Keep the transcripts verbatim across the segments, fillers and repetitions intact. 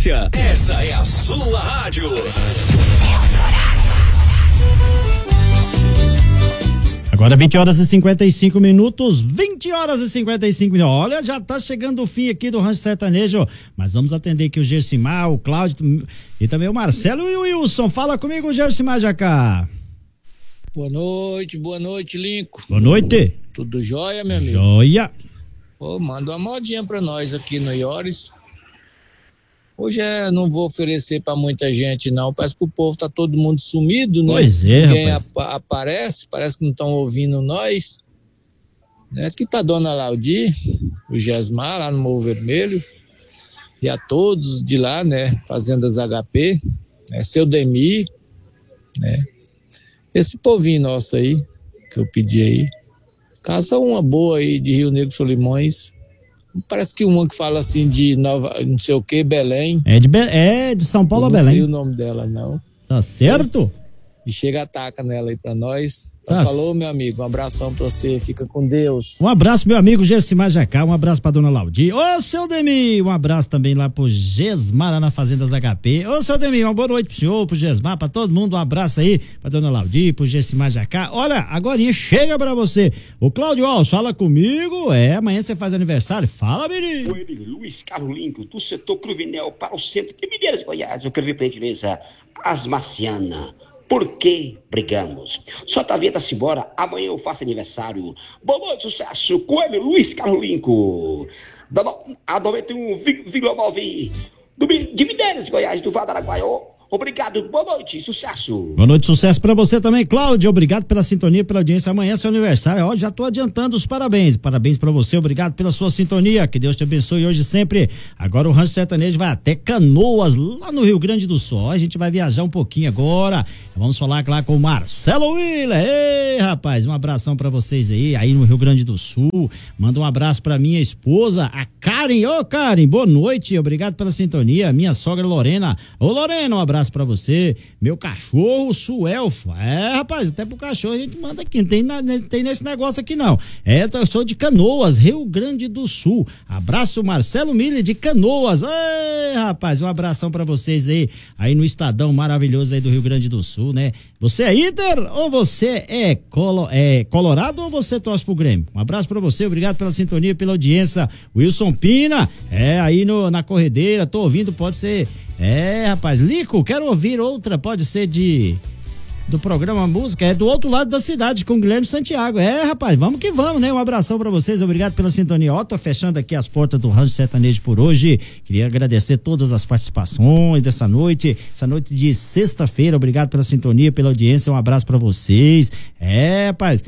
audiência. Essa é a sua rádio. Agora vinte horas e cinquenta e cinco minutos, vinte horas e cinquenta e cinco minutos. Olha, já tá chegando o fim aqui do Rancho Sertanejo, mas vamos atender aqui o Gersimar, o Cláudio e também o Marcelo e o Wilson. Fala comigo, Gersimar Jacá. Boa noite, boa noite, Linco. Boa noite. Tudo jóia, meu amigo? Jóia. Pô, manda uma modinha pra nós aqui no Iores. Hoje é, não vou oferecer pra muita gente não, parece que o povo tá todo mundo sumido, né? Pois é, Ninguém rapaz. ap- aparece, parece que não estão ouvindo nós. Né? Aqui tá a Dona Laudi, o Gesmar lá no Morro Vermelho, e a todos de lá, né? Fazendas H P, né? Seu Demi, né? Esse povinho nosso aí, que eu pedi aí, caça uma boa aí de Rio Negro Solimões. Parece que uma que fala assim de Nova, não sei o que, Belém. É de, Be- é de São Paulo a Eu não Belém. sei o nome dela, não. Tá certo? E chega, ataca nela aí pra nós. Então, Tá. falou, meu amigo. Um abração pra você. Fica com Deus. Um abraço, meu amigo Gersimar Jacá, um abraço pra Dona Laudi. Ô, seu Demi, um abraço também lá pro Gesmar, lá na Fazendas H P. Ô, seu Demi, uma boa noite pro senhor, pro Gesmar, pra todo mundo, um abraço aí pra Dona Laudi, pro Gersimar Jacá. Olha, agorinha chega pra você. O Cláudio Alves, fala comigo. É, amanhã você faz aniversário. Fala, menino. Oi, Luiz Carlos Lincoln, do setor Cruvinel para o centro de Mineiras, Goiás. Eu quero ver, por gentileza, as marcianas. Por que brigamos? Solta a vinheta-se embora, amanhã eu faço aniversário. Boa noite, sucesso, com ele, Luiz Carlos Lincoln. Da no- A noventa e um vírgula nove do Mi- de Mineiras, Goiás, do Vadaraguaia. Obrigado, boa noite, sucesso. Boa noite, sucesso pra você também, Cláudio. Obrigado pela sintonia, pela audiência. Amanhã é seu aniversário. Ó, já tô adiantando os parabéns. Parabéns pra você, obrigado pela sua sintonia. Que Deus te abençoe hoje e sempre. Agora o Rancho Sertanejo vai até Canoas, lá no Rio Grande do Sul. Ó, a gente vai viajar um pouquinho agora. Vamos falar lá com o Marcelo Willer. Ei, rapaz, um abração pra vocês aí, aí no Rio Grande do Sul. Manda um abraço pra minha esposa, a Karen. Ô, Karen, boa noite. Obrigado pela sintonia. Minha sogra Lorena. Ô, Lorena, um abraço pra você. Meu cachorro Suelfa. É, rapaz, até pro cachorro a gente manda aqui. Não tem, na- não tem nesse negócio aqui, não. É, eu sou de Canoas, Rio Grande do Sul. Abraço, Marcelo Miller de Canoas. Ei, rapaz, um abração pra vocês aí, aí no estadão maravilhoso aí do Rio Grande do Sul, né? Você é Inter ou você é, colo, é Colorado ou você torce pro Grêmio? Um abraço pra você, obrigado pela sintonia, pela audiência. Wilson Pina, é, aí no, na corredeira, tô ouvindo, pode ser. É, rapaz, Lico, quero ouvir outra, pode ser de do programa Música, é do outro lado da cidade, com o Guilherme Santiago. É, rapaz, vamos que vamos, né? Um abração pra vocês, obrigado pela sintonia. Ó, tô fechando aqui as portas do Rancho Sertanejo por hoje. Queria agradecer todas as participações dessa noite, essa noite de sexta-feira. Obrigado pela sintonia, pela audiência, um abraço pra vocês. É, rapaz.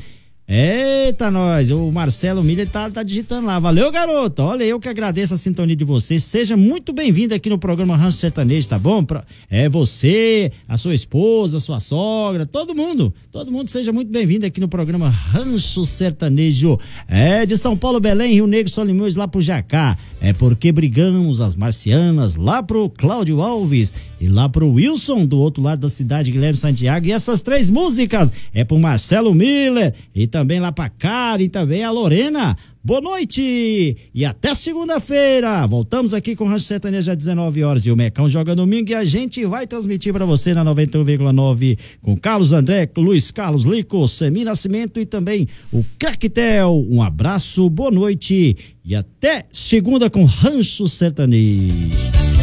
Eita, nós, o Marcelo Miller tá, tá digitando lá, valeu, garoto, olha, eu que agradeço a sintonia de vocês, seja muito bem-vindo aqui no programa Rancho Sertanejo, tá bom? Pra, é você, a sua esposa, a sua sogra, todo mundo, todo mundo seja muito bem-vindo aqui no programa Rancho Sertanejo, é de São Paulo, Belém, Rio Negro, Solimões, lá pro Jacá, é porque brigamos as marcianas, lá pro Cláudio Alves e lá pro Wilson, do outro lado da cidade, Guilherme Santiago, e essas três músicas é pro Marcelo Miller e também lá pra Karen e também a Lorena. Boa noite e até segunda-feira. Voltamos aqui com o Rancho Sertanejo às dezenove horas e o Mecão joga domingo e a gente vai transmitir pra você na noventa e um vírgula nove com Carlos André, Luiz Carlos Lico, Semi Nascimento e também o Craquetel. Um abraço, boa noite e até segunda com Rancho Sertanejo.